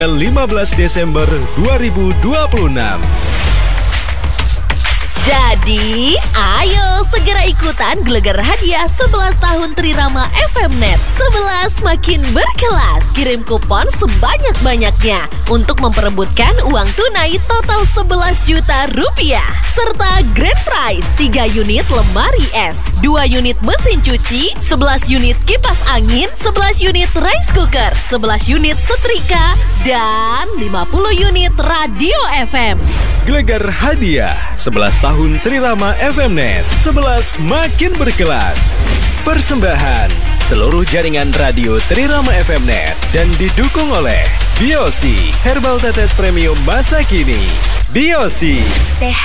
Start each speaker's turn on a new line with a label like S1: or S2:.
S1: 15 Desember 2026.
S2: Jadi, ayo segera ikutan gelegar hadiah 11 tahun Trirama FMNet. 11 makin berkelas. Kirim kupon sebanyak-banyaknya untuk memperebutkan uang tunai total 11 juta rupiah. Serta grand prize 3 unit lemari es, 2 unit mesin cuci, 11 unit kipas angin, 11 unit rice cooker, 11 unit setrika, dan 50 unit radio FM.
S1: Gelegar hadiah 11 tahun Trirama FMNet. 11 makin berkelas. Persembahan seluruh jaringan radio Trirama FMNet dan didukung oleh Biosi Herbal Tetes Premium masa kini. Biosi.